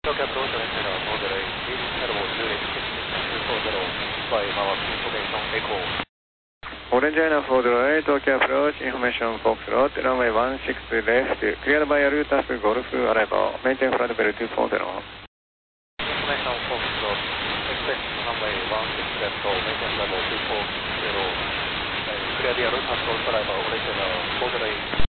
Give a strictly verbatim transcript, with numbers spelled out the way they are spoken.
Tokyo approach Oriental four zero eight, Edible Juliet two four zero, by Mount Information Echo. Oriental four zero eight, Tokyo approach Information Foxtrot, runway one six left, cleared by Arutas Golf arrival, maintain flight level two four zero. Information Foxtrot, expect runway one six left, maintain level two four zero, clear the Arutas Golf arrival, Oriental four zero eight.